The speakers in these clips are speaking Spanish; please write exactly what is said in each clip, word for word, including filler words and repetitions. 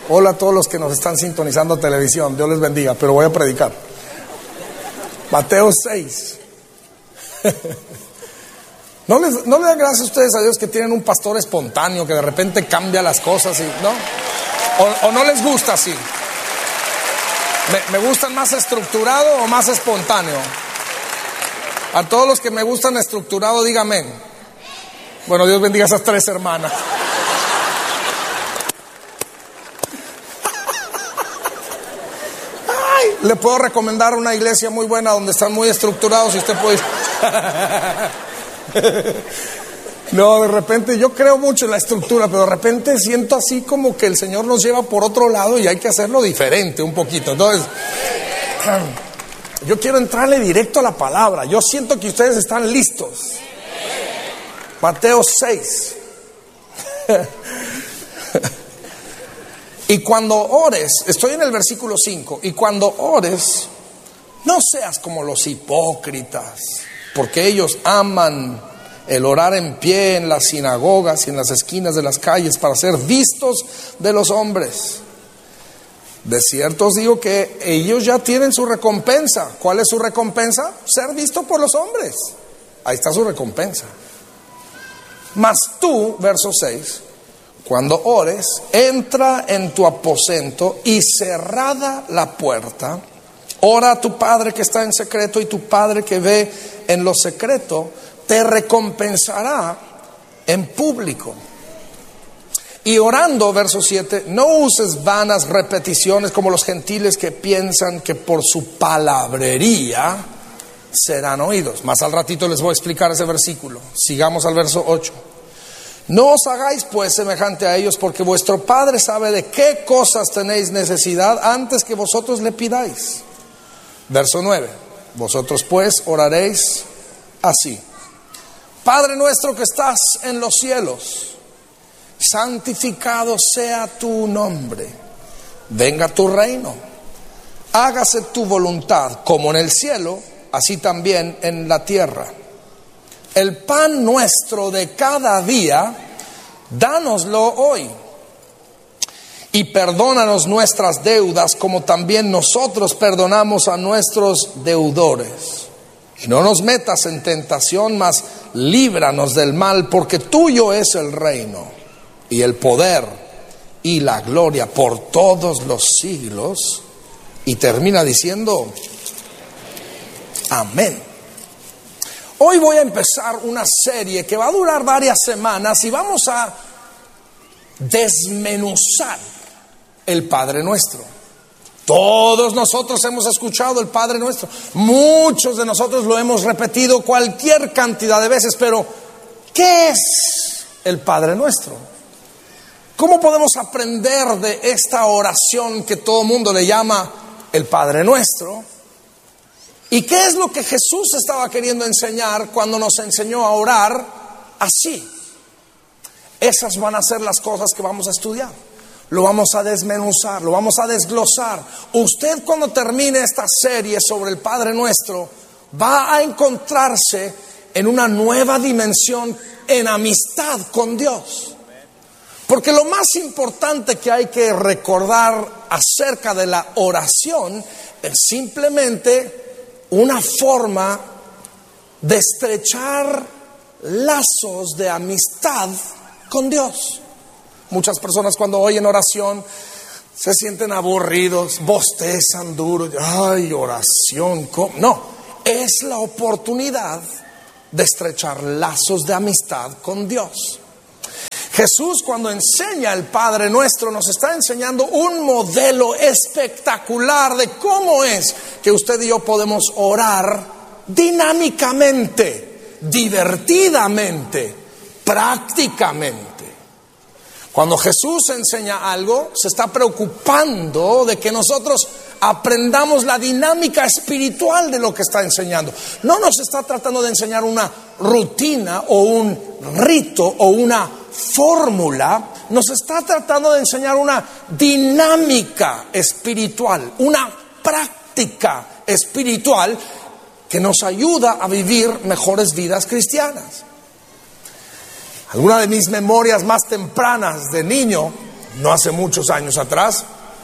Hola a todos los que nos están sintonizando televisión, Dios les bendiga, pero voy a predicar. Mateo seis. ¿No les, no le dan gracias a ustedes a Dios que tienen un pastor espontáneo que de repente cambia las cosas, y, ¿no? O, o no les gusta así. ¿Me, me gustan más estructurado o más espontáneo? A todos los que me gustan estructurado, dígame. Bueno, Dios bendiga a esas tres hermanas. Ay, le puedo recomendar una iglesia muy buena donde están muy estructurados y usted puede... No, de repente yo creo mucho en la estructura, pero de repente siento así como que el Señor nos lleva por otro lado y hay que hacerlo diferente un poquito. Entonces, yo quiero entrarle directo a la palabra. Yo siento que ustedes están listos. Mateo seis. Y cuando ores, estoy en el versículo cinco, y cuando ores, no seas como los hipócritas, porque ellos aman el orar en pie en las sinagogas y en las esquinas de las calles para ser vistos de los hombres. De cierto os digo que ellos ya tienen su recompensa. ¿Cuál es su recompensa? Ser visto por los hombres. Ahí está su recompensa. Mas tú, verso seis, cuando ores, entra en tu aposento y cerrada la puerta, ora a tu Padre que está en secreto, y tu Padre que ve en lo secreto te recompensará en público. Y orando, verso siete, no uses vanas repeticiones como los gentiles que piensan que por su palabrería serán oídos. Más al ratito les voy a explicar ese versículo. Sigamos al verso ocho. No os hagáis pues semejante a ellos, porque vuestro Padre sabe de qué cosas tenéis necesidad antes que vosotros le pidáis. Verso nueve. Vosotros pues oraréis así: Padre nuestro que estás en los cielos, santificado sea tu nombre. Venga tu reino. Hágase tu voluntad, como en el cielo, así también en la tierra. El pan nuestro de cada día, dánoslo hoy. Y perdónanos nuestras deudas, como también nosotros perdonamos a nuestros deudores. Y no nos metas en tentación, mas líbranos del mal, porque tuyo es el reino, y el poder, y la gloria por todos los siglos. Y termina diciendo, amén. Hoy voy a empezar una serie que va a durar varias semanas y vamos a desmenuzar el Padre Nuestro. Todos nosotros hemos escuchado el Padre Nuestro. Muchos de nosotros lo hemos repetido cualquier cantidad de veces, pero ¿qué es el Padre Nuestro? ¿Cómo podemos aprender de esta oración que todo el mundo le llama el Padre Nuestro? ¿Y qué es lo que Jesús estaba queriendo enseñar cuando nos enseñó a orar así? Esas van a ser las cosas que vamos a estudiar. Lo vamos a desmenuzar, lo vamos a desglosar. Usted, cuando termine esta serie sobre el Padre Nuestro, va a encontrarse en una nueva dimensión en amistad con Dios. Porque lo más importante que hay que recordar acerca de la oración es simplemente una forma de estrechar lazos de amistad con Dios. Muchas personas cuando oyen oración se sienten aburridos, bostezan duro. Ay, oración, ¿cómo? No, es la oportunidad de estrechar lazos de amistad con Dios. Jesús, cuando enseña el Padre Nuestro, nos está enseñando un modelo espectacular de cómo es que usted y yo podemos orar dinámicamente, divertidamente, prácticamente. Cuando Jesús enseña algo, se está preocupando de que nosotros aprendamos la dinámica espiritual de lo que está enseñando. No nos está tratando de enseñar una rutina o un rito o una fórmula. Nos está tratando de enseñar una dinámica espiritual, una práctica espiritual que nos ayuda a vivir mejores vidas cristianas. Alguna de mis memorias más tempranas de niño no hace muchos años atrás,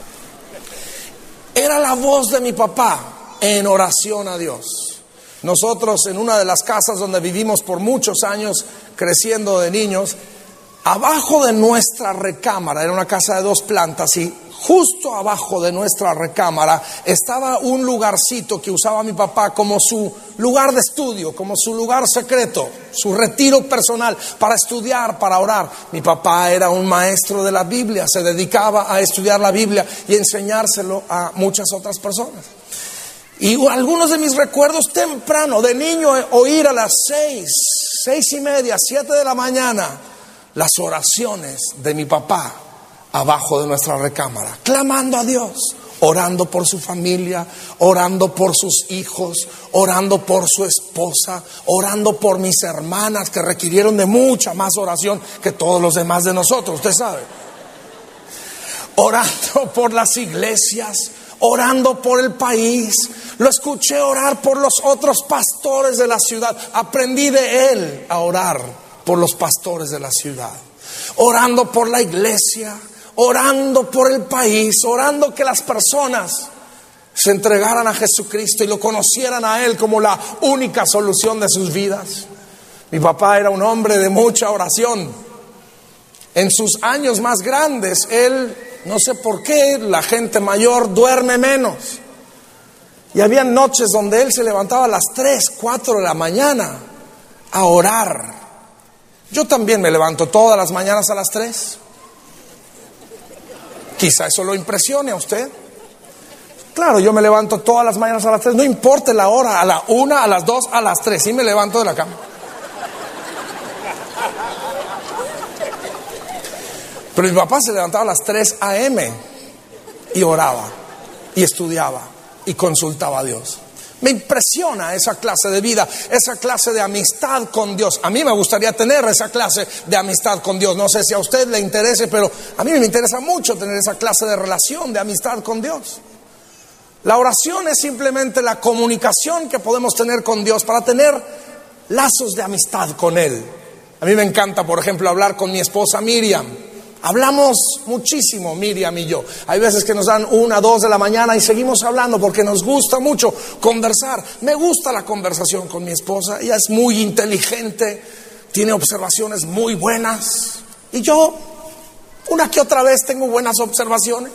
era la voz de mi papá en oración a Dios. Nosotros, en una de las casas donde vivimos por muchos años, creciendo de niños, abajo de nuestra recámara, era una casa de dos plantas, y justo abajo de nuestra recámara estaba un lugarcito que usaba mi papá como su lugar de estudio, como su lugar secreto, su retiro personal para estudiar, para orar. Mi papá era un maestro de la Biblia, se dedicaba a estudiar la Biblia y enseñárselo a muchas otras personas. Y algunos de mis recuerdos temprano, de niño, oír a las seis, seis y media, siete de la mañana, las oraciones de mi papá abajo de nuestra recámara, clamando a Dios, orando por su familia, orando por sus hijos, orando por su esposa, orando por mis hermanas que requirieron de mucha más oración que todos los demás de nosotros, usted sabe. Orando por las iglesias, orando por el país. Lo escuché orar por los otros pastores de la ciudad. Aprendí de él a orar por los pastores de la ciudad. Orando por la iglesia, orando por el país, orando que las personas se entregaran a Jesucristo y lo conocieran a Él como la única solución de sus vidas. Mi papá era un hombre de mucha oración. En sus años más grandes, él, no sé por qué, la gente mayor duerme menos. Y había noches donde él se levantaba a las tres, cuatro de la mañana a orar. Yo también me levanto todas las mañanas a las tres. Quizá eso lo impresione a usted. Claro, yo me levanto todas las mañanas a las tres, no importa la hora, a la una, a las dos, a las tres, sí me levanto de la cama. Pero mi papá se levantaba a las tres a eme y oraba, y estudiaba, y consultaba a Dios. Me impresiona esa clase de vida, esa clase de amistad con Dios. A mí me gustaría tener esa clase de amistad con Dios. No sé si a usted le interese, pero a mí me interesa mucho tener esa clase de relación, de amistad con Dios. La oración es simplemente la comunicación que podemos tener con Dios para tener lazos de amistad con Él. A mí me encanta, por ejemplo, hablar con mi esposa Miriam. Hablamos muchísimo, Miriam y yo. Hay veces que nos dan una, dos de la mañana y seguimos hablando porque nos gusta mucho conversar. Me gusta la conversación con mi esposa. Ella es muy inteligente, tiene observaciones muy buenas. Y yo, una que otra vez, tengo buenas observaciones.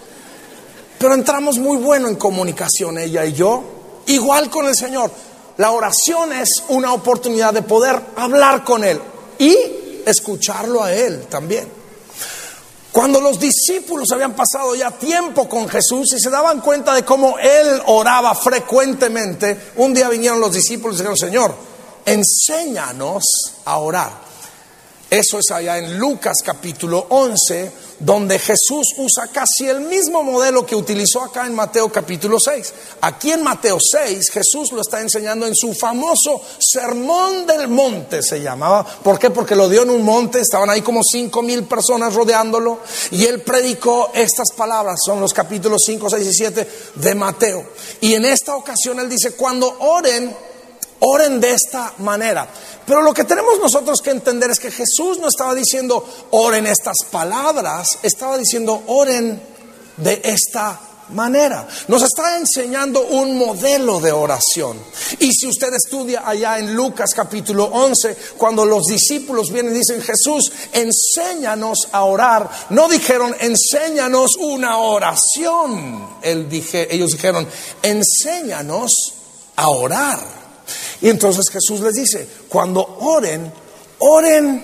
Pero entramos muy bueno en comunicación, ella y yo. Igual con el Señor. La oración es una oportunidad de poder hablar con Él y escucharlo a Él también. Cuando los discípulos habían pasado ya tiempo con Jesús y se daban cuenta de cómo Él oraba frecuentemente, un día vinieron los discípulos y dijeron: Señor, enséñanos a orar. Eso es allá en Lucas capítulo once, donde Jesús usa casi el mismo modelo que utilizó acá en Mateo capítulo seis. Aquí en Mateo seis, Jesús lo está enseñando en su famoso Sermón del Monte, se llamaba. ¿Por qué? Porque lo dio en un monte, estaban ahí como cinco mil personas rodeándolo, y Él predicó estas palabras. Son los capítulos cinco, seis y siete de Mateo. Y en esta ocasión Él dice: cuando oren, oren de esta manera. Pero lo que tenemos nosotros que entender es que Jesús no estaba diciendo oren estas palabras, estaba diciendo oren de esta manera. Nos está enseñando un modelo de oración. Y si usted estudia allá en Lucas capítulo once, cuando los discípulos vienen y dicen: Jesús, enséñanos a orar, no dijeron enséñanos una oración. Él dije, ellos dijeron enséñanos a orar. Y entonces Jesús les dice: cuando oren, oren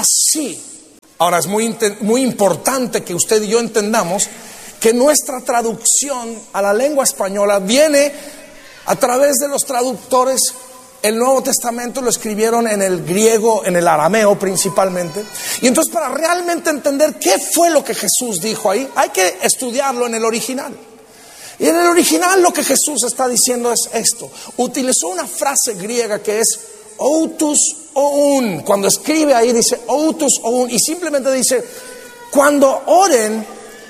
así. Ahora es muy, muy importante que usted y yo entendamos que nuestra traducción a la lengua española viene a través de los traductores. El Nuevo Testamento lo escribieron en el griego, en el arameo principalmente. Y entonces, para realmente entender qué fue lo que Jesús dijo ahí, hay que estudiarlo en el original. Y en el original lo que Jesús está diciendo es esto. Utilizó una frase griega que es outus oun. Cuando escribe ahí dice outus oun, y simplemente dice: cuando oren,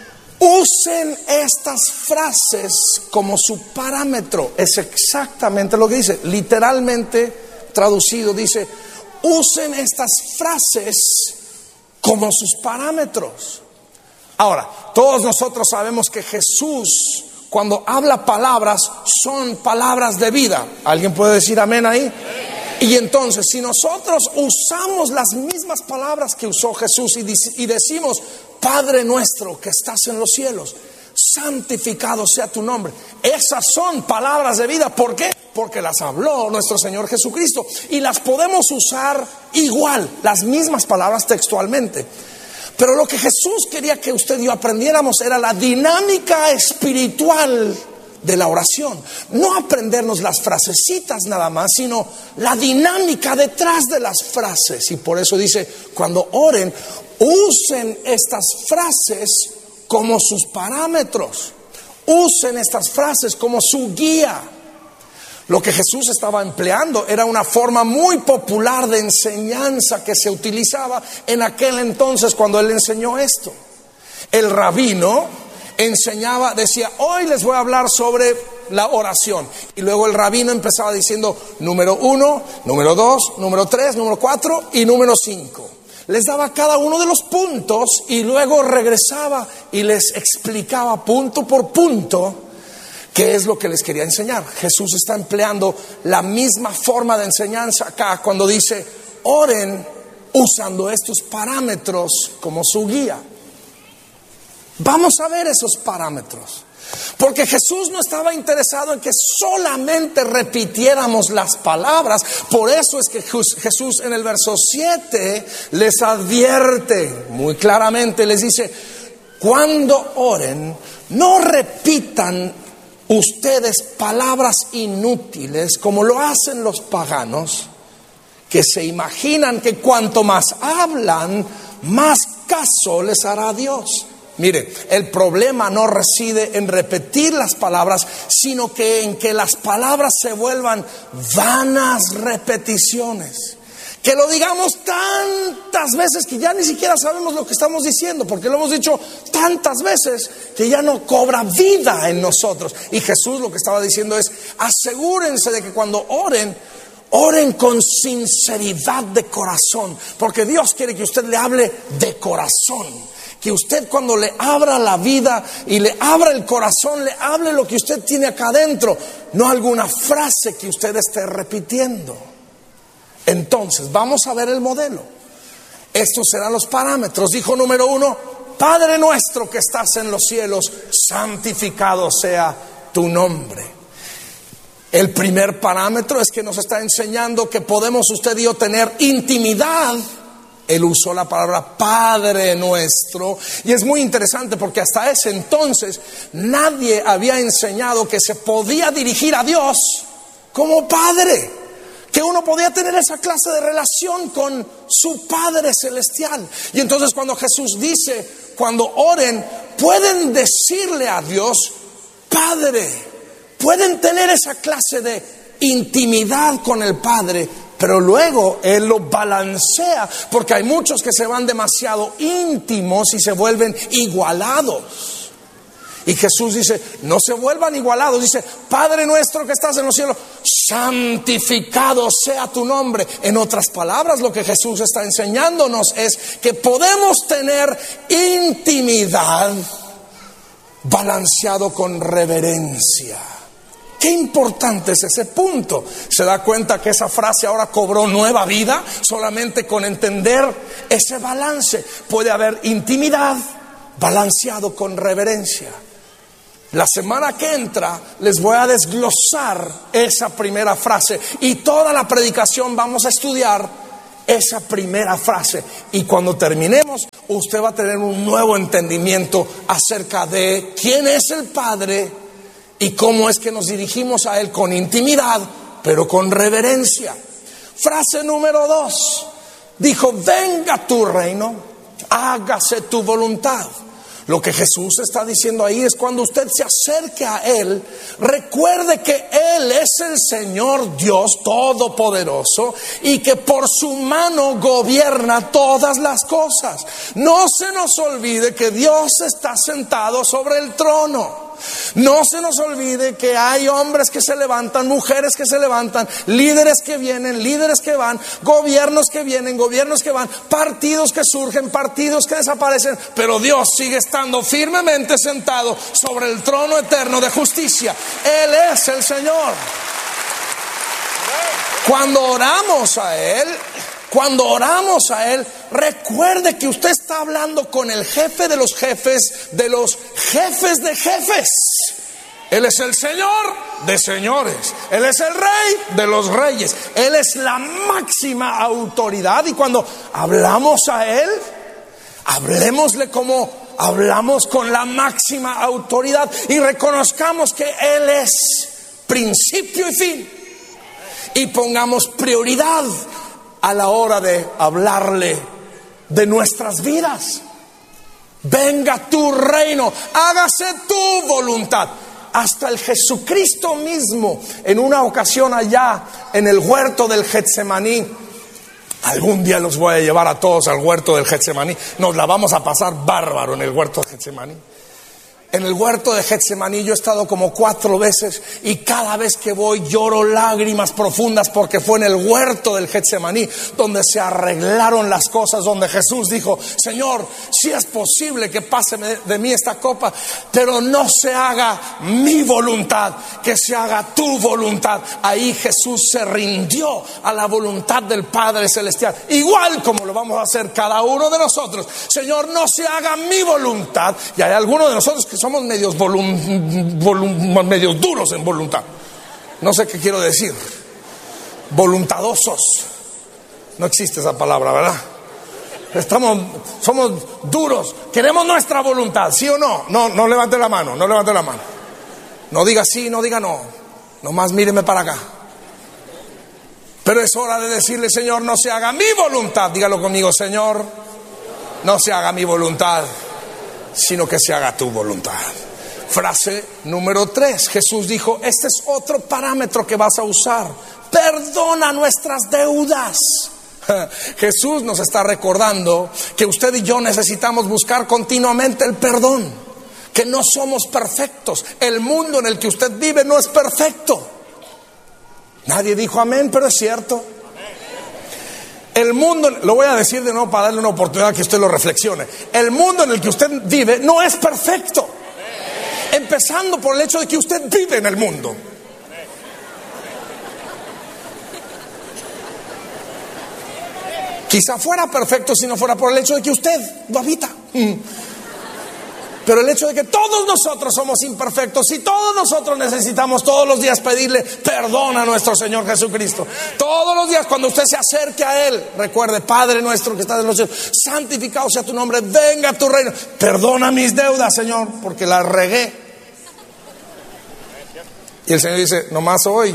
usen estas frases como su parámetro. Es exactamente lo que dice. Literalmente traducido dice: usen estas frases como sus parámetros. Ahora, todos nosotros sabemos que Jesús, cuando habla palabras, son palabras de vida. ¿Alguien puede decir amén ahí? Y entonces, si nosotros usamos las mismas palabras que usó Jesús y decimos: Padre nuestro que estás en los cielos, santificado sea tu nombre. Esas son palabras de vida. ¿Por qué? Porque las habló nuestro Señor Jesucristo y las podemos usar igual, las mismas palabras textualmente. Pero lo que Jesús quería que usted y yo aprendiéramos era la dinámica espiritual de la oración. No aprendernos las frasecitas nada más, sino la dinámica detrás de las frases. Y por eso dice: cuando oren, usen estas frases como sus parámetros. Usen estas frases como su guía. Lo que Jesús estaba empleando era una forma muy popular de enseñanza que se utilizaba en aquel entonces cuando él enseñó esto. El rabino enseñaba, decía: hoy les voy a hablar sobre la oración. Y luego el rabino empezaba diciendo: número uno, número dos, número tres, número cuatro y número cinco. Les daba cada uno de los puntos y luego regresaba y les explicaba punto por punto qué es lo que les quería enseñar. Jesús está empleando la misma forma de enseñanza acá cuando dice: oren usando estos parámetros como su guía. Vamos a ver esos parámetros, porque Jesús no estaba interesado en que solamente repitiéramos las palabras. Por eso es que Jesús en el verso siete les advierte muy claramente, les dice: cuando oren, no repitan ustedes palabras inútiles como lo hacen los paganos, que se imaginan que cuanto más hablan, más caso les hará Dios. Mire, el problema no reside en repetir las palabras, sino que en que las palabras se vuelvan vanas repeticiones. Que lo digamos tantas veces que ya ni siquiera sabemos lo que estamos diciendo, porque lo hemos dicho tantas veces que ya no cobra vida en nosotros. Y Jesús lo que estaba diciendo es: asegúrense de que cuando oren, oren con sinceridad de corazón, porque Dios quiere que usted le hable de corazón. Que usted, cuando le abra la vida y le abra el corazón, le hable lo que usted tiene acá adentro, no alguna frase que usted esté repitiendo. Entonces, vamos a ver el modelo. Estos serán los parámetros. Dijo número uno: Padre nuestro que estás en los cielos, santificado sea tu nombre. El primer parámetro es que nos está enseñando que podemos usted y yo tener intimidad. Él usó la palabra Padre nuestro, y es muy interesante porque hasta ese entonces nadie había enseñado que se podía dirigir a Dios como Padre, que uno podía tener esa clase de relación con su Padre celestial. Y entonces cuando Jesús dice: cuando oren, pueden decirle a Dios Padre, pueden tener esa clase de intimidad con el Padre. Pero luego Él lo balancea, porque hay muchos que se van demasiado íntimos y se vuelven igualados. Y Jesús dice: no se vuelvan igualados. Dice: Padre nuestro que estás en los cielos, santificado sea tu nombre. En otras palabras, lo que Jesús está enseñándonos es que podemos tener intimidad balanceado con reverencia. Qué importante es ese punto. ¿Se da cuenta que esa frase ahora cobró nueva vida? Solamente con entender ese balance. Puede haber intimidad balanceado con reverencia. La semana que entra les voy a desglosar esa primera frase, y toda la predicación vamos a estudiar esa primera frase. Y cuando terminemos, usted va a tener un nuevo entendimiento acerca de quién es el Padre y cómo es que nos dirigimos a Él con intimidad, pero con reverencia. Frase número dos. Dijo: venga tu reino, hágase tu voluntad. Lo que Jesús está diciendo ahí es: cuando usted se acerque a Él, recuerde que Él es el Señor Dios Todopoderoso y que por su mano gobierna todas las cosas. No se nos olvide que Dios está sentado sobre el trono. No se nos olvide que hay hombres que se levantan, mujeres que se levantan, líderes que vienen, líderes que van, gobiernos que vienen, gobiernos que van, partidos que surgen, partidos que desaparecen, pero Dios sigue estando firmemente sentado sobre el trono eterno de justicia. Él es el Señor. Cuando oramos a Él, cuando oramos a Él, recuerde que usted está hablando con el jefe de los jefes, de los jefes de jefes. Él es el Señor de señores. Él es el Rey de los reyes. Él es la máxima autoridad. Y cuando hablamos a Él, hablemosle como hablamos con la máxima autoridad. Y reconozcamos que Él es principio y fin. Y pongamos prioridad a la hora de hablarle de nuestras vidas. Venga tu reino, hágase tu voluntad. Hasta el Jesucristo mismo, en una ocasión allá en el huerto del Getsemaní, algún día los voy a llevar a todos al huerto del Getsemaní. Nos la vamos a pasar bárbaro en el huerto del Getsemaní. En el huerto de Getsemaní yo he estado como cuatro veces y cada vez que voy lloro lágrimas profundas, porque fue en el huerto del Getsemaní donde se arreglaron las cosas, donde Jesús dijo: Señor, si es posible que pase de mí esta copa, pero no se haga mi voluntad, que se haga tu voluntad. Ahí Jesús se rindió a la voluntad del Padre Celestial, igual como lo vamos a hacer cada uno de nosotros. Señor, no se haga mi voluntad. Y hay algunos de nosotros que somos medios, volum, volum, medios duros en voluntad. No sé qué quiero decir. Voluntadosos. No existe esa palabra, ¿verdad? Estamos, somos duros. Queremos nuestra voluntad, ¿sí o no? No, no levante la mano, no levante la mano. No diga sí, no diga no. Nomás míreme para acá. Pero es hora de decirle: Señor, no se haga mi voluntad. Dígalo conmigo: Señor, no se haga mi voluntad, sino que se haga tu voluntad. Frase número tres. Jesús dijo: este es otro parámetro que vas a usar. Perdona nuestras deudas. Jesús nos está recordando que usted y yo necesitamos buscar continuamente el perdón, que no somos perfectos. El mundo en el que usted vive no es perfecto. Nadie dijo amén, pero es cierto. El mundo, lo voy a decir de nuevo para darle una oportunidad que usted lo reflexione. El mundo en el que usted vive no es perfecto. Empezando por el hecho de que usted vive en el mundo. Quizá fuera perfecto si no fuera por el hecho de que usted lo habita. Pero el hecho de que todos nosotros somos imperfectos y todos nosotros necesitamos todos los días pedirle perdón a nuestro Señor Jesucristo. Todos los días cuando usted se acerque a Él, recuerde: Padre nuestro que estás en los cielos, santificado sea tu nombre, venga tu reino. Perdona mis deudas, Señor, porque las regué. Y el Señor dice: nomás hoy.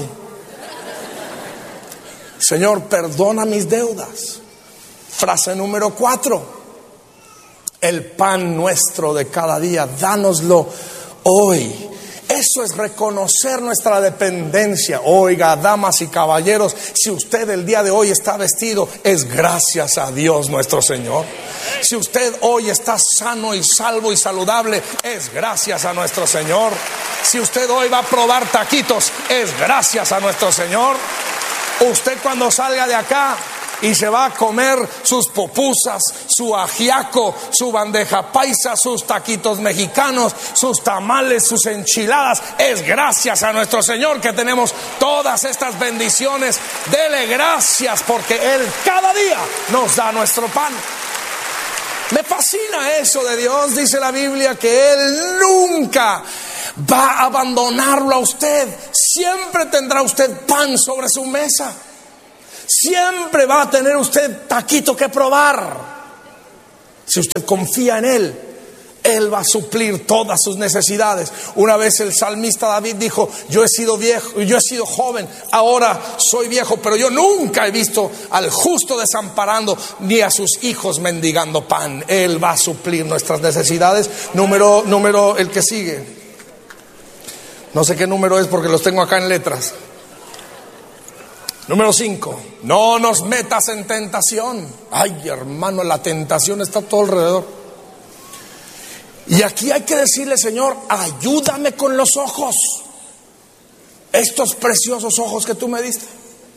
Señor, perdona mis deudas. Frase número cuatro. El pan nuestro de cada día, dánoslo hoy. Eso es reconocer nuestra dependencia. Oiga, damas y caballeros, si usted el día de hoy está vestido, es gracias a Dios nuestro Señor. Si usted hoy está sano y salvo y saludable, es gracias a nuestro Señor. Si usted hoy va a probar taquitos, es gracias a nuestro Señor. Usted cuando salga de acá y se va a comer sus pupusas, su ajiaco, su bandeja paisa, sus taquitos mexicanos, sus tamales, sus enchiladas, es gracias a nuestro Señor que tenemos todas estas bendiciones. Dele gracias porque Él cada día nos da nuestro pan. Me fascina eso de Dios. Dice la Biblia que Él nunca va a abandonarlo a usted. Siempre tendrá usted pan sobre su mesa. Siempre va a tener usted taquito que probar. Si usted confía en Él, Él va a suplir todas sus necesidades. Una vez el salmista David dijo: yo he sido viejo, yo he sido joven, ahora soy viejo, pero yo nunca he visto al justo desamparando ni a sus hijos mendigando pan. Él va a suplir nuestras necesidades. Número, número, el que sigue. No sé qué número es porque los tengo acá en letras. Número cinco. No nos metas en tentación. Ay, hermano, la tentación está a todo alrededor. Y aquí hay que decirle: Señor, ayúdame con los ojos, estos preciosos ojos que tú me diste.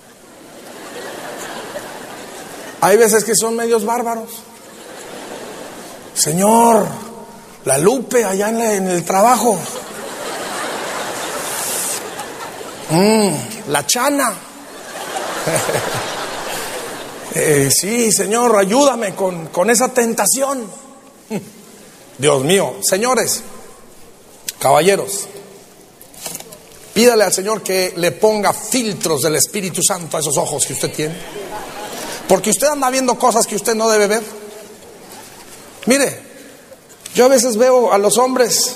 Hay veces que son medios bárbaros. Señor, la Lupe allá en, la, en el trabajo, mm, la Chana. eh, sí, Señor, ayúdame con, con esa tentación. Dios mío, señores, caballeros, pídale al Señor que le ponga filtros del Espíritu Santo a esos ojos que usted tiene, porque usted anda viendo cosas que usted no debe ver. Mire, yo a veces veo a los hombres,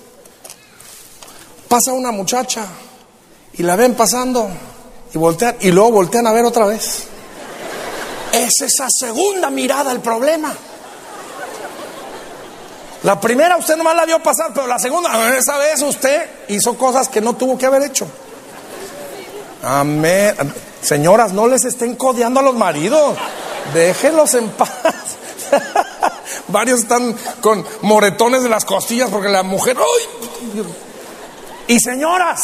pasa una muchacha y la ven pasando y voltean y luego voltean a ver otra vez. Es esa segunda mirada el problema. La primera usted nomás la vio pasar, pero la segunda, esa vez usted hizo cosas que no tuvo que haber hecho. Amén. Señoras, no les estén codeando a los maridos, déjenlos en paz. Varios están con moretones de las costillas porque la mujer... ¡Ay! Y señoras,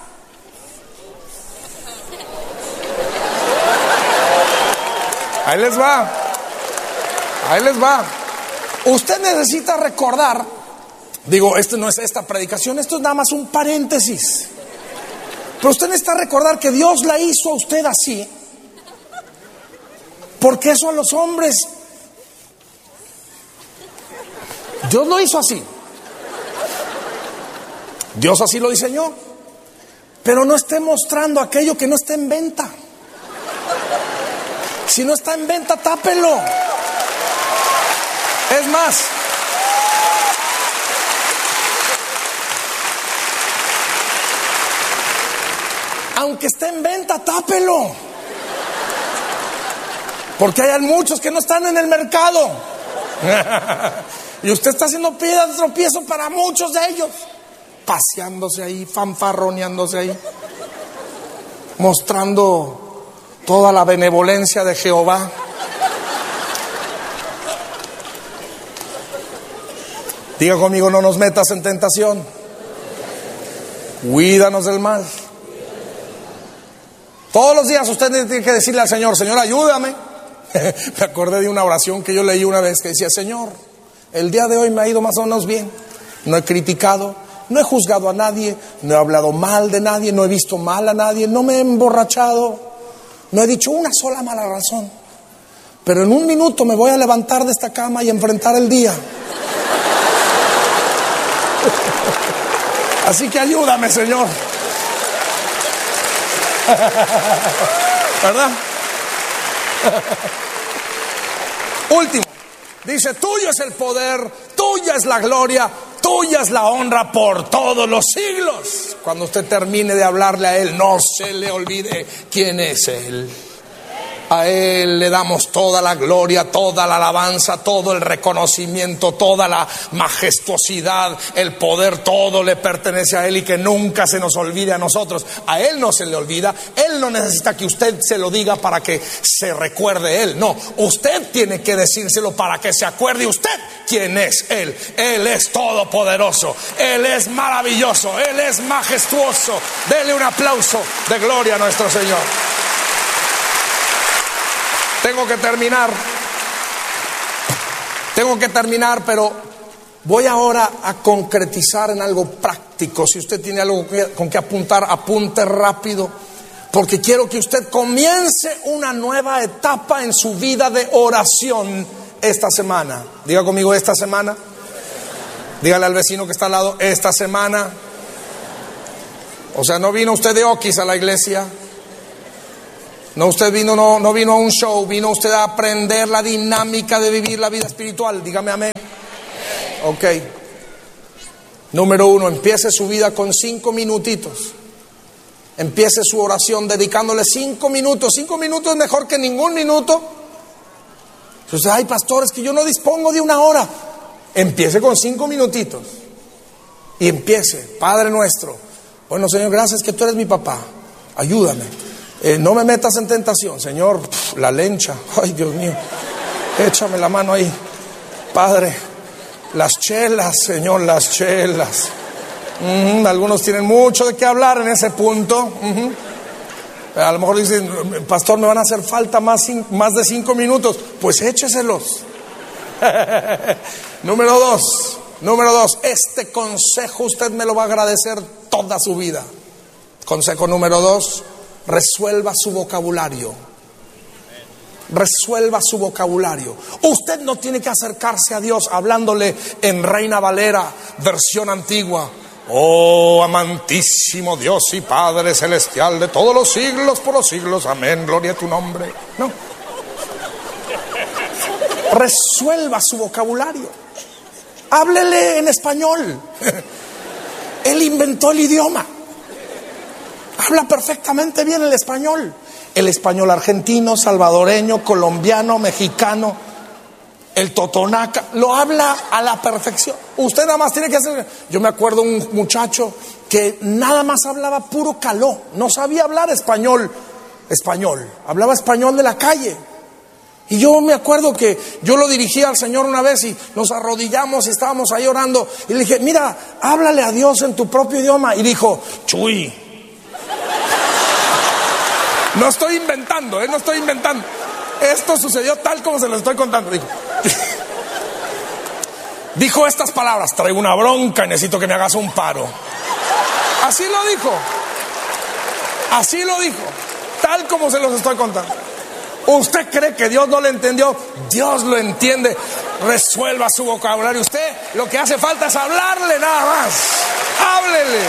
ahí les va, ahí les va. Usted necesita recordar, digo, esto no es esta predicación, esto es nada más un paréntesis, pero usted necesita recordar que Dios la hizo a usted así, porque eso a los hombres, Dios lo hizo así, Dios así lo diseñó, pero no esté mostrando aquello que no está en venta. Si no está en venta, tápelo. Es más, aunque esté en venta, tápelo, porque hay muchos que no están en el mercado y usted está haciendo piedra de tropiezo para muchos de ellos, paseándose ahí, fanfarroneándose ahí, mostrando toda la benevolencia de Jehová. Diga conmigo: no nos metas en tentación, cuídanos del mal. Todos los días usted tiene que decirle al Señor: Señor, ayúdame. Me acordé de una oración que yo leí una vez que decía: Señor, el día de hoy me ha ido más o menos bien. No he criticado, no he juzgado a nadie, no he hablado mal de nadie, no he visto mal a nadie, no me he emborrachado, no he dicho una sola mala razón. Pero en un minuto me voy a levantar de esta cama y enfrentar el día. Así que ayúdame, Señor. ¿Verdad? Último, dice: tuyo es el poder, tuya es la gloria, tuya es la honra por todos los siglos. Cuando usted termine de hablarle a Él, no se le olvide quién es Él. A Él le damos toda la gloria, toda la alabanza, todo el reconocimiento, toda la majestuosidad, el poder, todo le pertenece a Él, y que nunca se nos olvide a nosotros. A Él no se le olvida. Él no necesita que usted se lo diga para que se recuerde Él. No, usted tiene que decírselo para que se acuerde usted quién es Él. Él es todopoderoso, Él es maravilloso, Él es majestuoso. Dele un aplauso de gloria a nuestro Señor. Tengo que terminar, tengo que terminar, pero voy ahora a concretizar en algo práctico. Si usted tiene algo que, con que apuntar, apunte rápido, porque quiero que usted comience una nueva etapa en su vida de oración esta semana. Diga conmigo: esta semana. Dígale al vecino que está al lado: esta semana. O sea, no vino usted de Oquis a la iglesia. No, usted vino, no, no vino a un show, vino usted a aprender la dinámica de vivir la vida espiritual. Dígame amén. Ok. Número uno, empiece su vida con cinco minutitos. Empiece su oración dedicándole cinco minutos. Cinco minutos es mejor que ningún minuto. Entonces, ay, pastor, es que yo no dispongo de una hora. Empiece con cinco minutitos. Y empiece: Padre nuestro. Bueno, Señor, gracias que tú eres mi papá. Ayúdame. Eh, no me metas en tentación, Señor. Pff, la lencha, ay Dios mío, échame la mano ahí. Padre, Las chelas, Señor, las chelas. Uh-huh. Algunos tienen mucho de qué hablar en ese punto. Uh-huh. A lo mejor dicen, pastor, me van a hacer falta más, más de cinco minutos. Pues écheselos. Número dos, número dos, este consejo usted me lo va a agradecer toda su vida. Consejo número dos, resuelva su vocabulario. Resuelva su vocabulario. Usted no tiene que acercarse a Dios hablándole en Reina Valera, versión antigua. Oh, amantísimo Dios y Padre celestial de todos los siglos por los siglos, amén, gloria a tu nombre. No. Resuelva su vocabulario. Háblele en español. Él inventó el idioma. Habla perfectamente bien el español. El español argentino, salvadoreño, colombiano, mexicano, el totonaca, lo habla a la perfección. Usted nada más tiene que hacer. Yo me acuerdo un muchacho que nada más hablaba puro caló, no sabía hablar español, español, hablaba español de la calle. Y yo me acuerdo que yo lo dirigí al Señor una vez y nos arrodillamos y estábamos ahí orando. Y le dije, mira, háblale a Dios en tu propio idioma. Y dijo, chuy. No estoy inventando, ¿eh? No estoy inventando. Esto sucedió tal como se lo estoy contando. Dijo, dijo estas palabras, traigo una bronca y necesito que me hagas un paro. Así lo dijo. Así lo dijo. Tal como se los estoy contando. ¿Usted cree que Dios no le entendió? Dios lo entiende. Resuelva su vocabulario. Usted lo que hace falta es hablarle nada más. Háblele.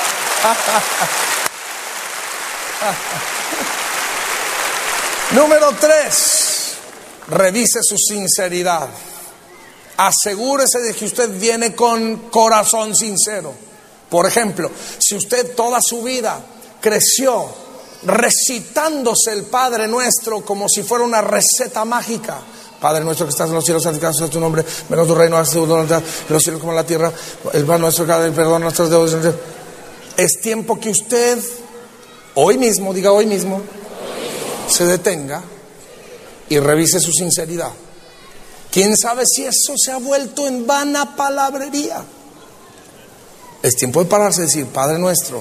Número tres, revise su sinceridad. Asegúrese de que usted viene con corazón sincero. Por ejemplo, si usted toda su vida creció recitándose el Padre Nuestro como si fuera una receta mágica. Padre nuestro que estás en los cielos, santificado sea tu nombre, venga tu reino, hágase tu voluntad en los cielos como en la tierra. El pan nuestro cada día, perdona nuestras deudas. Es tiempo que usted hoy mismo, diga hoy mismo, se detenga y revise su sinceridad. ¿Quién sabe si eso se ha vuelto en vana palabrería? Es tiempo de pararse y decir, Padre nuestro,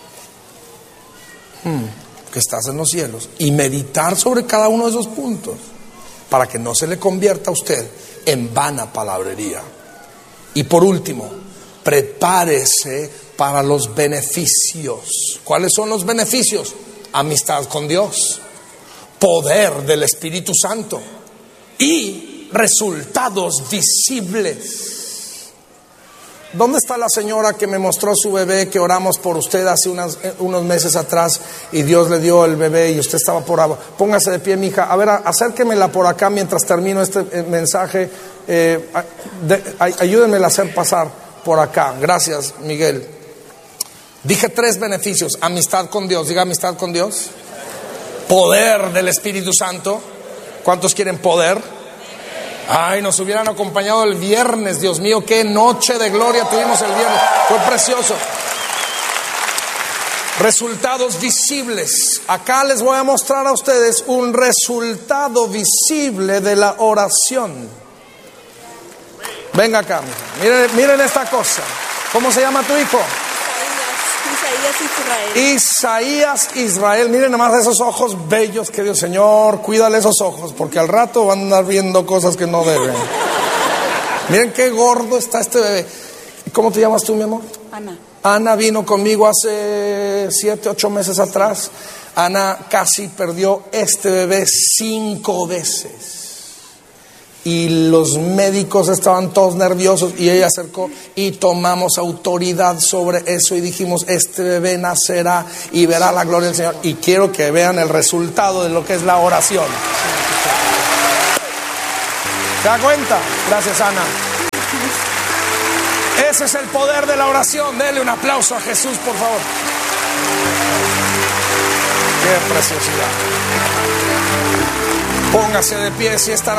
hmm, que estás en los cielos, y meditar sobre cada uno de esos puntos para que no se le convierta a usted en vana palabrería. Y por último, prepárese para los beneficios. ¿Cuáles son los beneficios? Amistad con Dios, poder del Espíritu Santo y resultados visibles. ¿Dónde está la señora que me mostró su bebé, que oramos por usted hace unas, unos meses atrás y Dios le dio el bebé y usted estaba por abajo? Póngase de pie, mija. A ver, acérquemela por acá mientras termino este mensaje. Eh, de, ayúdenmela a hacer pasar por acá. Gracias, Miguel. Dije tres beneficios. Amistad con Dios. Diga amistad con Dios. Poder del Espíritu Santo. ¿Cuántos quieren poder? Ay, nos hubieran acompañado el viernes. Dios mío, qué noche de gloria tuvimos el viernes. Fue precioso. Resultados visibles. Acá les voy a mostrar a ustedes un resultado visible de la oración. Venga acá, miren, miren esta cosa. ¿Cómo se llama tu hijo? Isaías Israel. Isaías Israel. Miren nomás esos ojos bellos que Dios, Señor, cuídale esos ojos, porque al rato van a andar viendo cosas que no deben. Miren qué gordo está este bebé. ¿Cómo te llamas tú, mi amor? Ana. Ana vino conmigo hace siete, ocho meses atrás. Ana casi perdió este bebé cinco veces. Y los médicos estaban todos nerviosos y ella acercó y tomamos autoridad sobre eso y dijimos, este bebé nacerá y verá la gloria del Señor. Y quiero que vean el resultado de lo que es la oración. ¿Se da cuenta? Gracias, Ana. Ese es el poder de la oración. Dele un aplauso a Jesús, por favor. Qué preciosidad. Póngase de pie si está